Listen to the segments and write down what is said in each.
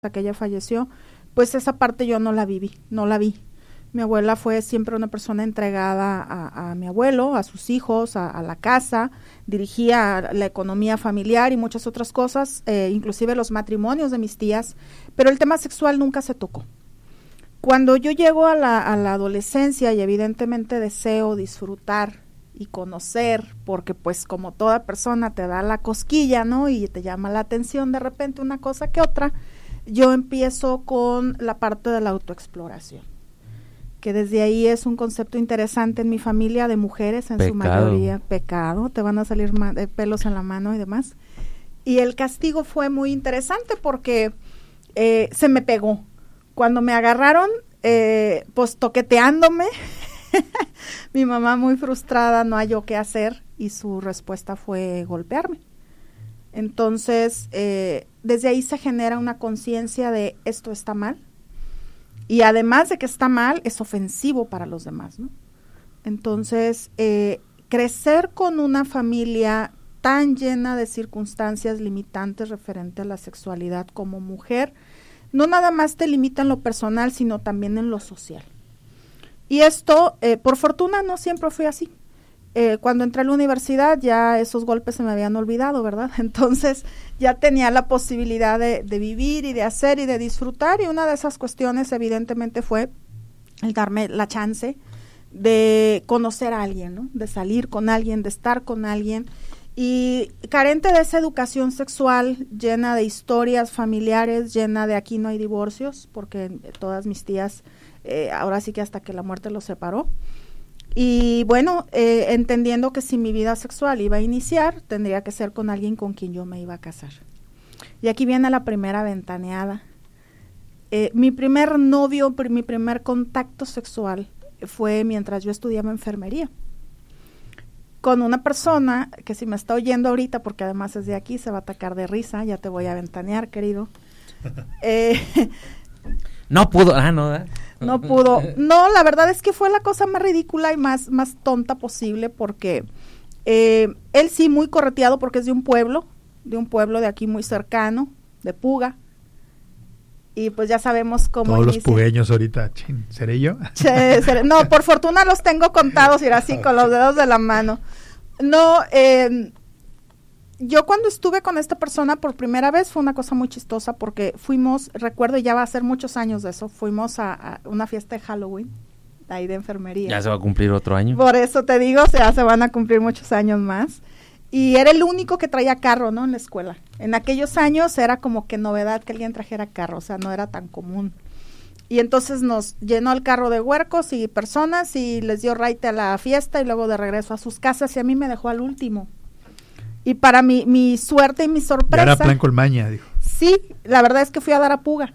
que ella falleció, pues esa parte yo no la vi. Mi abuela fue siempre una persona entregada a mi abuelo, a sus hijos, a la casa, dirigía la economía familiar y muchas otras cosas, inclusive los matrimonios de mis tías, pero el tema sexual nunca se tocó. Cuando yo llego a la adolescencia y evidentemente deseo disfrutar y conocer, porque pues como toda persona te da la cosquilla, ¿no? Y te llama la atención de repente una cosa que otra, yo empiezo con la parte de la autoexploración, que desde ahí es un concepto interesante en mi familia de mujeres, en su mayoría, pecado, te van a salir pelos en la mano y demás. Y el castigo fue muy interesante porque se me pegó. Cuando me agarraron, pues toqueteándome, mi mamá muy frustrada, no halló qué hacer y su respuesta fue golpearme. Entonces, desde ahí se genera una conciencia de esto está mal. Y además de que está mal, es ofensivo para los demás, ¿no? Entonces, crecer con una familia tan llena de circunstancias limitantes referente a la sexualidad como mujer, no nada más te limita en lo personal, sino también en lo social. Y esto, por fortuna, no siempre fue así. Cuando entré a la universidad ya esos golpes se me habían olvidado, ¿verdad? Entonces ya tenía la posibilidad de vivir y de hacer y de disfrutar, y una de esas cuestiones evidentemente fue el darme la chance de conocer a alguien, ¿no? De salir con alguien, de estar con alguien, y carente de esa educación sexual, llena de historias familiares, llena de aquí no hay divorcios, porque todas mis tías, ahora sí que hasta que la muerte los separó. Y bueno, entendiendo que si mi vida sexual iba a iniciar, tendría que ser con alguien con quien yo me iba a casar. Y aquí viene la primera ventaneada. Mi primer novio, mi primer contacto sexual fue mientras yo estudiaba enfermería. Con una persona que si me está oyendo ahorita, porque además es de aquí, se va a atacar de risa, ya te voy a ventanear, querido. No pudo, no. No pudo. No, la verdad es que fue la cosa más ridícula y más tonta posible, porque él sí muy correteado porque es de un pueblo de aquí muy cercano, de Puga. Y pues ya sabemos cómo todos los pugueños ahorita, ¿seré yo? No, por fortuna los tengo contados, y era así con los dedos de la mano. No, yo cuando estuve con esta persona por primera vez fue una cosa muy chistosa, porque fuimos, recuerdo, ya va a ser muchos años de eso, fuimos a una fiesta de Halloween, ahí de enfermería. Ya se va a cumplir otro año. Por eso te digo, o sea, se van a cumplir muchos años más. Y era el único que traía carro, ¿no? En la escuela. En aquellos años era como que novedad que alguien trajera carro, o sea, no era tan común. Y entonces nos llenó el carro de huercos y personas y les dio raite a la fiesta y luego de regreso a sus casas, y a mí me dejó al último. Y para mi suerte y mi sorpresa... Ya era plan Colmaña, dijo. Sí, la verdad es que fui a dar a Puga.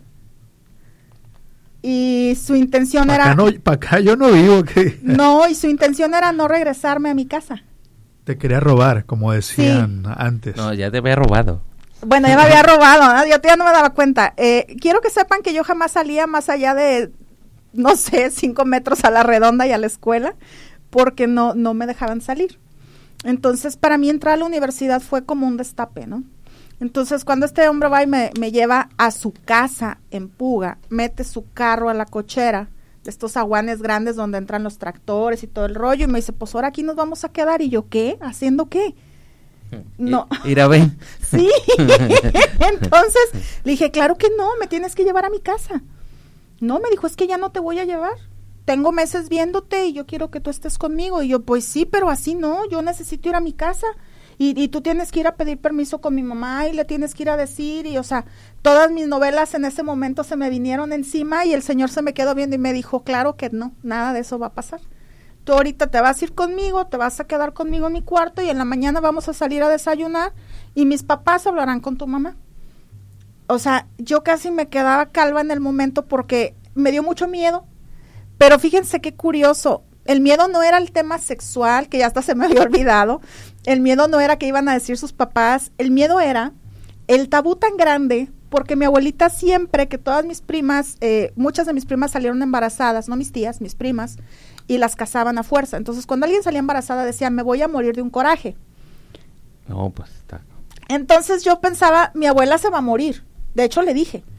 Y su intención era... Para acá yo no vivo. ¿Qué? No, y su intención era no regresarme a mi casa. Te quería robar, como decían antes. No, ya te había robado. Bueno, ya me había robado, ¿no? Yo ya no me daba cuenta. Quiero que sepan que yo jamás salía más allá de, no sé, 5 metros a la redonda y a la escuela, porque no me dejaban salir. Entonces, para mí entrar a la universidad fue como un destape, ¿no? Entonces, cuando este hombre va y me lleva a su casa en Puga, mete su carro a la cochera, de estos aguanes grandes donde entran los tractores y todo el rollo, y me dice, pues ahora aquí nos vamos a quedar. Y yo, ¿qué? ¿Haciendo qué? No. Ir a ver. Sí. Entonces, le dije, claro que no, me tienes que llevar a mi casa. No, me dijo, es que ya no te voy a llevar. Tengo meses viéndote y yo quiero que tú estés conmigo. Y yo, pues sí, pero así no, yo necesito ir a mi casa. Y tú tienes que ir a pedir permiso con mi mamá y le tienes que ir a decir, y o sea, todas mis novelas en ese momento se me vinieron encima, y el señor se me quedó viendo y me dijo, claro que no, nada de eso va a pasar. Tú ahorita te vas a ir conmigo, te vas a quedar conmigo en mi cuarto, y en la mañana vamos a salir a desayunar y mis papás hablarán con tu mamá. O sea, yo casi me quedaba calva en el momento porque me dio mucho miedo, pero fíjense qué curioso. El miedo no era el tema sexual, que ya hasta se me había olvidado. El miedo no era que iban a decir sus papás. El miedo era el tabú tan grande, porque mi abuelita siempre, que todas mis primas, muchas de mis primas salieron embarazadas, no mis tías, mis primas, y las casaban a fuerza. Entonces, cuando alguien salía embarazada, decía, me voy a morir de un coraje. No, pues está. Entonces yo pensaba, mi abuela se va a morir. De hecho, le dije,